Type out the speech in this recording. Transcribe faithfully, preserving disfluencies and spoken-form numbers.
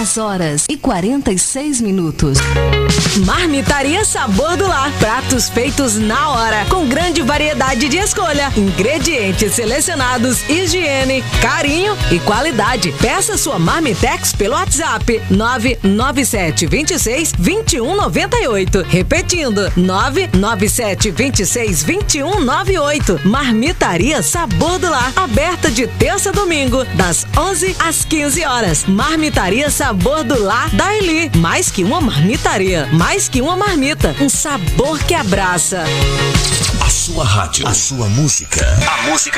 dez horas e quarenta e seis minutos. Marmitaria Sabor do Lar. Pratos feitos na hora, com grande variedade de escolha, ingredientes selecionados, higiene, carinho e qualidade. Peça sua Marmitex pelo WhatsApp nove nove sete dois seis, dois um nove oito. Repetindo, nove nove sete dois seis, dois um nove oito. Marmitaria Sabor do Lar. Aberta de terça a domingo, das onze às quinze horas. Marmitaria Sabor do Lar da Eli. Mais que uma marmitaria, mais que uma marmita, um sabor que abraça. A sua rádio, a sua música, a música